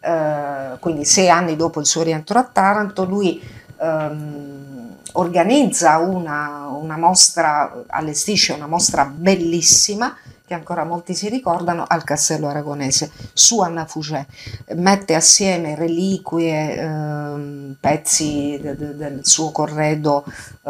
quindi 6 anni dopo il suo rientro a Taranto, lui organizza una mostra, allestisce una mostra bellissima che ancora molti si ricordano, al Castello Aragonese, su Anna Fugè. Mette assieme reliquie, pezzi del suo corredo,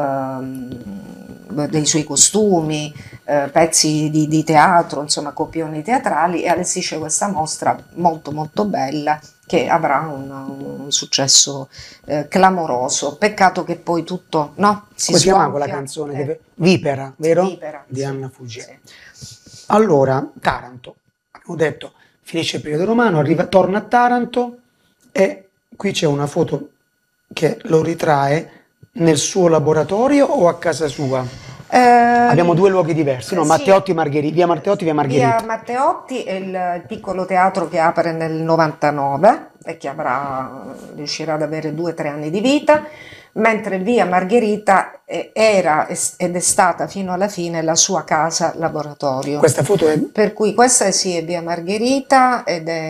dei suoi costumi, pezzi di teatro, insomma copioni teatrali, e allestisce questa mostra molto molto bella che avrà un successo clamoroso. Peccato che poi tutto, no, si Come si chiama sgonfia. quella canzone? Vipera, vero? Vipera, Di sì, Anna Fugè. sì. Allora, Taranto, abbiamo detto, finisce il periodo romano, torna a Taranto e qui c'è una foto che lo ritrae nel suo laboratorio o a casa sua? Abbiamo due luoghi diversi, no? Sì. Matteotti, via Matteotti, via Margherita. Via Matteotti è il piccolo teatro che apre nel 99 e che riuscirà ad avere 2 o 3 anni di vita, mentre via Margherita era ed è stata fino alla fine la sua casa laboratorio. Questa foto è... Per cui questa sì è via Margherita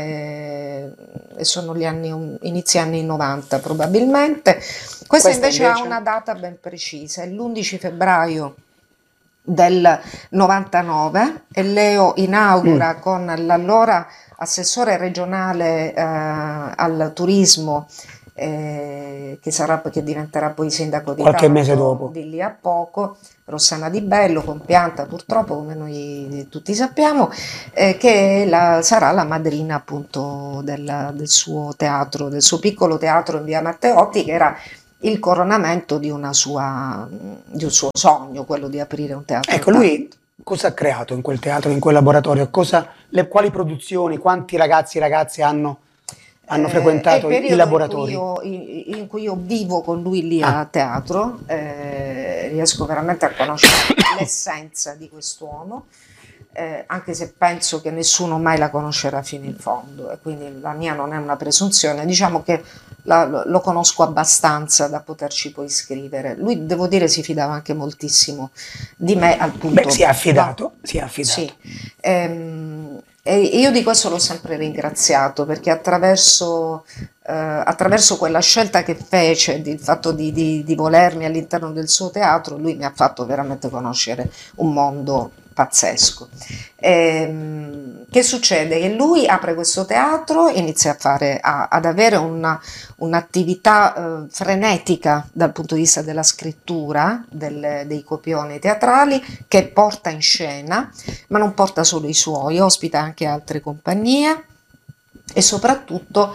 e sono gli inizi anni 90 probabilmente. Questa invece ha una data ben precisa, è l'11 febbraio del 99 e Leo inaugura con l'allora assessore regionale al turismo, che diventerà poi sindaco di qualche Taranto mese dopo, di lì a poco, Rossana Di Bello, compianta purtroppo come noi tutti sappiamo, che sarà la madrina appunto del suo teatro, del suo piccolo teatro in via Matteotti, che era il coronamento di un suo sogno, quello di aprire un teatro. Ecco, lui cosa ha creato in quel teatro, in quel laboratorio? Quali produzioni, quanti ragazzi e ragazze hanno frequentato i laboratori? In cui io vivo con lui lì a teatro, riesco veramente a conoscere l'essenza di quest'uomo. Anche se penso che nessuno mai la conoscerà fino in fondo, e quindi la mia non è una presunzione, diciamo che lo conosco abbastanza da poterci poi scrivere. Lui, devo dire, si fidava anche moltissimo di me, al punto... Beh, si è affidato, no? Si è affidato. Sì. E io di questo l'ho sempre ringraziato, perché attraverso quella scelta che fece, il fatto di volermi all'interno del suo teatro, lui mi ha fatto veramente conoscere un mondo pazzesco. Che succede? Che lui apre questo teatro, inizia ad avere un'attività frenetica dal punto di vista della scrittura, dei copioni teatrali, che porta in scena, ma non porta solo i suoi, ospita anche altre compagnie. E soprattutto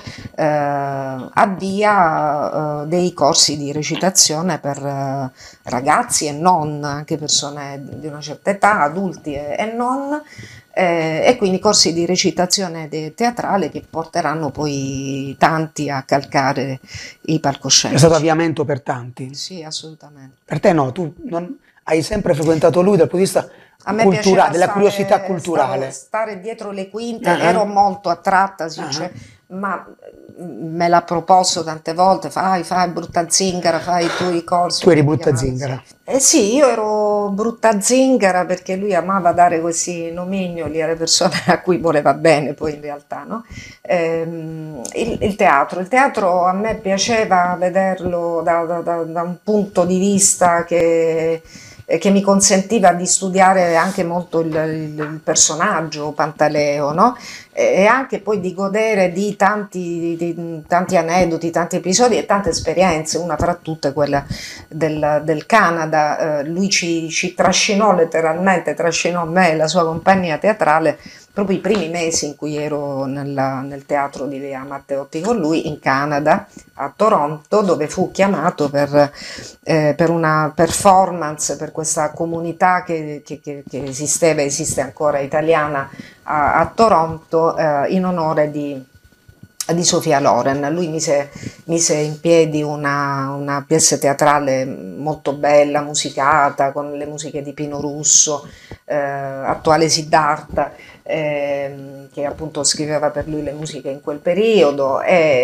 avvia dei corsi di recitazione per ragazzi e non, anche persone di una certa età, adulti e non, e quindi corsi di recitazione teatrale che porteranno poi tanti a calcare i palcoscenici. È stato avviamento per tanti? Sì, assolutamente. Per te no, tu hai sempre frequentato lui dal punto di vista culturale, della curiosità culturale. Stare dietro le quinte, ero molto attratta, ma me l'ha proposto tante volte, fai brutta zingara, fai tu i corsi. Tu eri brutta zingara? Sì, io ero brutta zingara perché lui amava dare questi nomignoli alle persone a cui voleva bene, poi in realtà, no? Il teatro a me piaceva vederlo da un punto di vista che mi consentiva di studiare anche molto il personaggio Pantaleo, no? E anche poi di godere di tanti aneddoti, tanti episodi e tante esperienze, una fra tutte quella del Canada. Lui ci trascinò letteralmente, trascinò me e la sua compagnia teatrale proprio i primi mesi in cui ero nel teatro di via Matteotti con lui, in Canada, a Toronto, dove fu chiamato per una performance per questa comunità che esisteva, esiste ancora, italiana a Toronto, in onore di Sophia Loren. Lui mise in piedi una pièce teatrale molto bella, musicata, con le musiche di Pino Russo, attuale Siddhartha, che appunto scriveva per lui le musiche in quel periodo,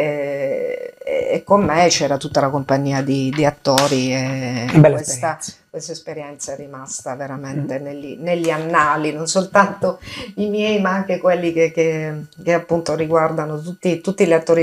e con me c'era tutta la compagnia di attori, e questa esperienza è rimasta veramente negli annali, non soltanto i miei ma anche quelli che appunto riguardano tutti gli attori